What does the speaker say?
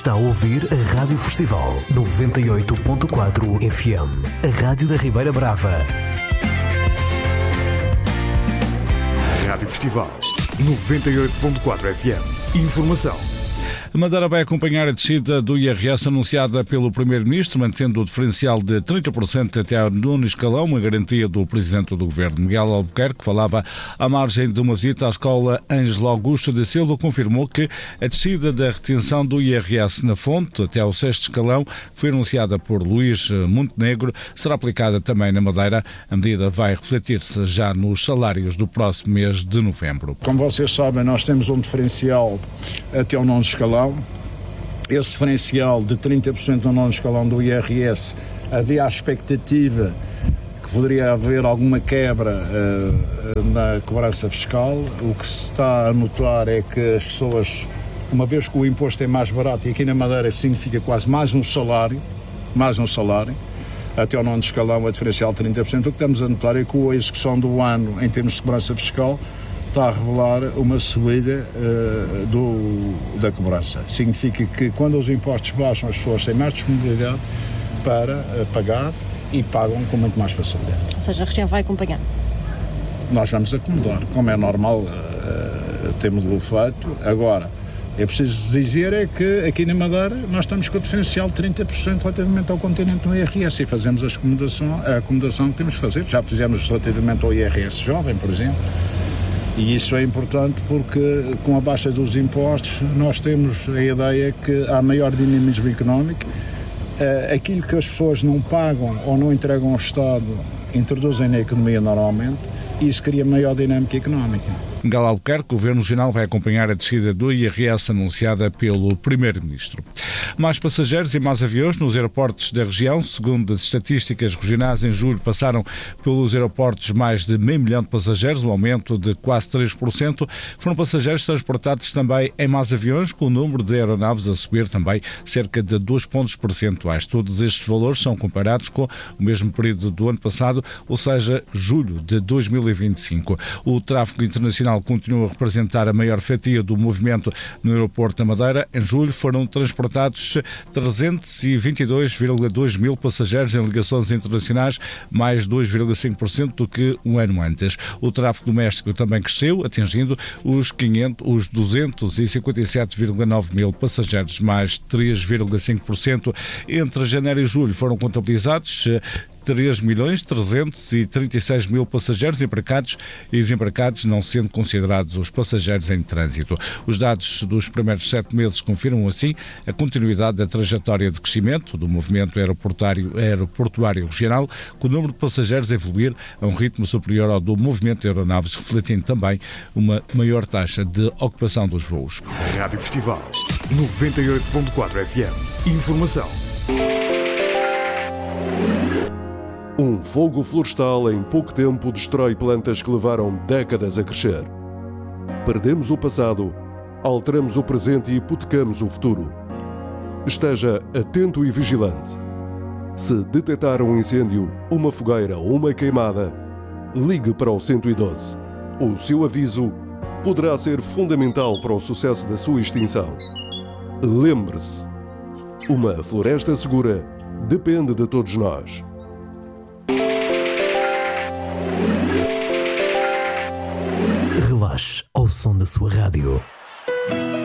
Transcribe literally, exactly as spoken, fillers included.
Está a ouvir a Rádio Festival noventa e oito ponto quatro F M, a rádio da Ribeira Brava. Rádio Festival noventa e oito ponto quatro F M. Informação. A Madeira vai acompanhar a descida do I R S anunciada pelo Primeiro-Ministro, mantendo o diferencial de trinta por cento até ao nono escalão, uma garantia do Presidente do Governo. Miguel Albuquerque, falava à margem de uma visita à escola Ângelo Augusto da Silva, confirmou que a descida da retenção do I R S na fonte até ao sexto escalão, que foi anunciada por Luís Montenegro, será aplicada também na Madeira. A medida vai refletir-se já nos salários do próximo mês de novembro. Como vocês sabem, nós temos um diferencial até ao nono escalão. Esse diferencial de trinta por cento no nono escalão do I R S, havia a expectativa que poderia haver alguma quebra uh, na cobrança fiscal. O que se está a notar é que as pessoas, uma vez que o imposto é mais barato, e aqui na Madeira significa quase mais um salário, mais um salário, até ao nono escalão a diferencial de trinta por cento, o que estamos a notar é que a execução do ano em termos de cobrança fiscal está a revelar uma subida uh, do, da cobrança. Significa que quando os impostos baixam, as pessoas têm mais disponibilidade para uh, pagar e pagam com muito mais facilidade. Ou seja, a região vai acompanhando? Nós vamos acomodar, como é normal, uh, temos o feito. Agora, é preciso dizer é que aqui na Madeira nós estamos com o diferencial de trinta por cento relativamente ao continente no I R S e fazemos a acomodação, a acomodação que temos de fazer. Já fizemos relativamente ao I R S jovem, por exemplo. E isso é importante porque, com a baixa dos impostos, nós temos a ideia que há maior dinamismo económico. Aquilo que as pessoas não pagam ou não entregam ao Estado, introduzem na economia normalmente, e isso cria maior dinâmica económica. Miguel Albuquerque, o Governo Regional vai acompanhar a descida do I R S anunciada pelo Primeiro-Ministro. Mais passageiros e mais aviões nos aeroportos da região. Segundo as estatísticas regionais, em julho passaram pelos aeroportos mais de meio milhão de passageiros, um aumento de quase três por cento. Foram passageiros transportados também em mais aviões, com o número de aeronaves a subir também cerca de dois pontos percentuais. Todos estes valores são comparados com o mesmo período do ano passado, ou seja, julho de dois mil e vinte e cinco. O tráfego internacional continua a representar a maior fatia do movimento no aeroporto da Madeira. Em julho foram transportados trezentos e vinte e dois vírgula dois mil passageiros em ligações internacionais, mais dois vírgula cinco por cento do que um ano antes. O tráfego doméstico também cresceu, atingindo os, quinhentos, os duzentos e cinquenta e sete vírgula nove mil passageiros, mais três vírgula cinco por cento. Entre janeiro e julho foram contabilizados três milhões trezentos e trinta e seis mil passageiros embarcados e desembarcados, não sendo considerados os passageiros em trânsito. Os dados dos primeiros sete meses confirmam assim a continuidade da trajetória de crescimento do movimento aeroportuário, aeroportuário regional, com o número de passageiros a evoluir a um ritmo superior ao do movimento de aeronaves, refletindo também uma maior taxa de ocupação dos voos. Rádio Festival noventa e oito ponto quatro F M. Informação. Um fogo florestal em pouco tempo destrói plantas que levaram décadas a crescer. Perdemos o passado, alteramos o presente e hipotecamos o futuro. Esteja atento e vigilante. Se detectar um incêndio, uma fogueira ou uma queimada, ligue para o cento e doze. O seu aviso poderá ser fundamental para o sucesso da sua extinção. Lembre-se, uma floresta segura depende de todos nós. Relaxe ao som da sua rádio.